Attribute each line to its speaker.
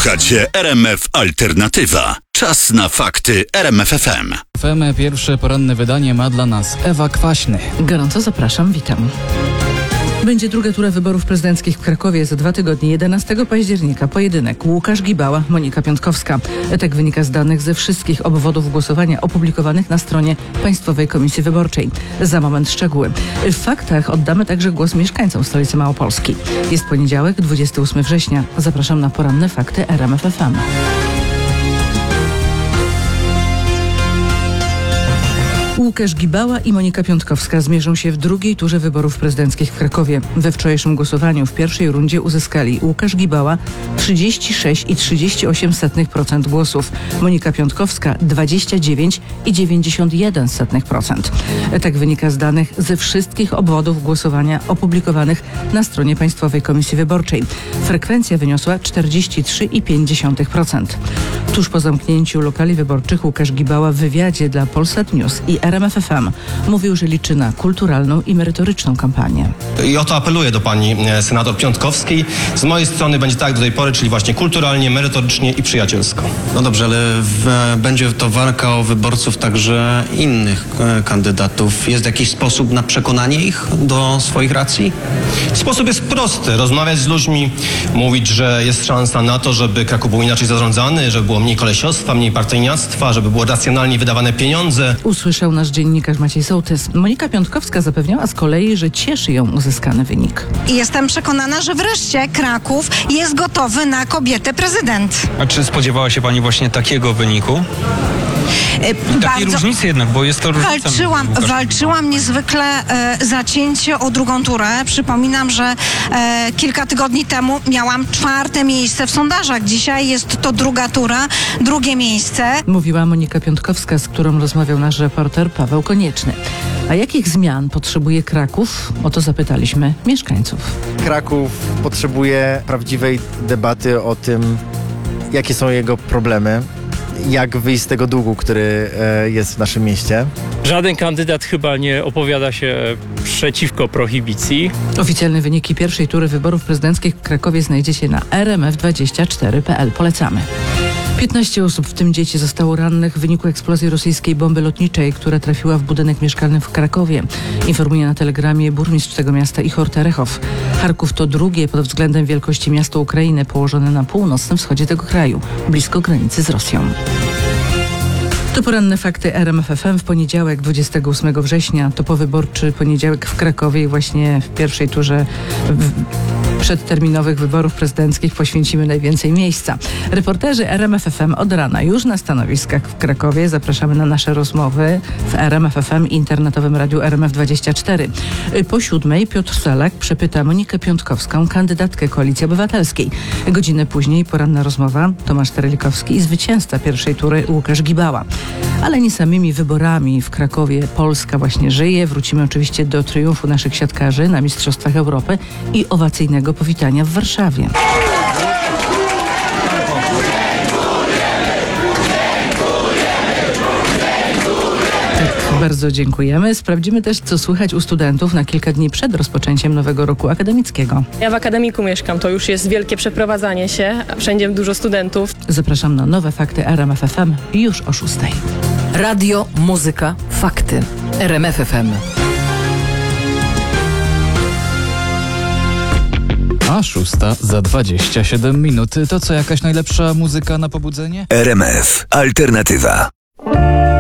Speaker 1: Słuchacie RMF Alternatywa. Czas na fakty RMF FM.
Speaker 2: Pierwsze poranne wydanie ma dla nas Ewa Kwaśny.
Speaker 3: Gorąco zapraszam, witam. Będzie druga tura wyborów prezydenckich w Krakowie za 2 tygodnie. 11 października pojedynek Łukasz Gibała, Monika Piątkowska. Tak wynika z danych ze wszystkich obwodów głosowania opublikowanych na stronie Państwowej Komisji Wyborczej. Za moment szczegóły. W faktach oddamy także głos mieszkańcom stolicy Małopolski. Jest poniedziałek, 28 września. Zapraszam na poranne fakty RMF FM. Łukasz Gibała i Monika Piątkowska zmierzą się w drugiej turze wyborów prezydenckich w Krakowie. We wczorajszym głosowaniu w pierwszej rundzie uzyskali Łukasz Gibała 36,38% głosów, Monika Piątkowska 29,91%. Tak wynika z danych ze wszystkich obwodów głosowania opublikowanych na stronie Państwowej Komisji Wyborczej. Frekwencja wyniosła 43,5%. Tuż po zamknięciu lokali wyborczych Łukasz Gibała w wywiadzie dla Polsat News i RMF FM mówił, że liczy na kulturalną i merytoryczną kampanię.
Speaker 4: I o to apeluję do pani senator Piątkowskiej. Z mojej strony będzie tak jak do tej pory, czyli właśnie kulturalnie, merytorycznie i przyjacielsko.
Speaker 5: No dobrze, ale będzie to walka o wyborców także innych kandydatów. Jest jakiś sposób na przekonanie ich do swoich racji?
Speaker 4: Sposób jest prosty. Rozmawiać z ludźmi, mówić, że jest szansa na to, żeby Kraków był inaczej zarządzany, żeby było mniej kolesiostwa, mniej partyjniactwa, żeby było racjonalnie wydawane pieniądze.
Speaker 3: Usłyszał nasz dziennikarz Maciej Sołtys. Monika Piątkowska zapewniała z kolei, że cieszy ją uzyskany wynik.
Speaker 6: I jestem przekonana, że wreszcie Kraków jest gotowy na kobietę prezydent.
Speaker 7: A czy spodziewała się pani właśnie takiego wyniku? Takiej różnicy jednak, bo jest to różnica.
Speaker 6: Walczyłam niezwykle zacięcie o drugą turę. Przypominam, że kilka tygodni temu miałam 4. miejsce w sondażach. Dzisiaj jest to druga tura, drugie miejsce.
Speaker 3: Mówiła Monika Piątkowska, z którą rozmawiał nasz reporter Paweł Konieczny. A jakich zmian potrzebuje Kraków? O to zapytaliśmy mieszkańców.
Speaker 8: Kraków potrzebuje prawdziwej debaty o tym, jakie są jego problemy, jak wyjść z tego długu, który jest w naszym mieście.
Speaker 9: Żaden kandydat chyba nie opowiada się przeciwko prohibicji.
Speaker 3: Oficjalne wyniki pierwszej tury wyborów prezydenckich w Krakowie znajdziecie na rmf24.pl. Polecamy. 15 osób, w tym dzieci, zostało rannych w wyniku eksplozji rosyjskiej bomby lotniczej, która trafiła w budynek mieszkalny w Krakowie. Informuje na telegramie burmistrz tego miasta Ichor Terechow. Charków to drugie pod względem wielkości miasto Ukrainy, położone na północnym wschodzie tego kraju, blisko granicy z Rosją. To poranne fakty RMF FM w poniedziałek, 28 września. To powyborczy poniedziałek w Krakowie i właśnie w pierwszej turze przedterminowych wyborów prezydenckich poświęcimy najwięcej miejsca. Reporterzy RMF FM od rana już na stanowiskach w Krakowie. Zapraszamy na nasze rozmowy w RMF FM i internetowym radiu RMF24. Po 7 Piotr Salak przepyta Monikę Piątkowską, kandydatkę Koalicji Obywatelskiej. Godzinę później poranna rozmowa Tomasz Terelikowski i zwycięzca pierwszej tury Łukasz Gibała. Ale nie samymi wyborami w Krakowie Polska właśnie żyje. Wrócimy oczywiście do triumfu naszych siatkarzy na Mistrzostwach Europy i owacyjnego powitania w Warszawie. Bardzo dziękujemy. Sprawdzimy też, co słychać u studentów na kilka dni przed rozpoczęciem nowego roku akademickiego.
Speaker 10: Ja w akademiku mieszkam, to już jest wielkie przeprowadzanie się, wszędzie dużo studentów.
Speaker 3: Zapraszam na nowe fakty RMF FM już o 6.
Speaker 11: Radio, muzyka, fakty. RMF FM.
Speaker 2: A 6 za 27 minut. To co, jakaś najlepsza muzyka na pobudzenie?
Speaker 1: RMF Alternatywa.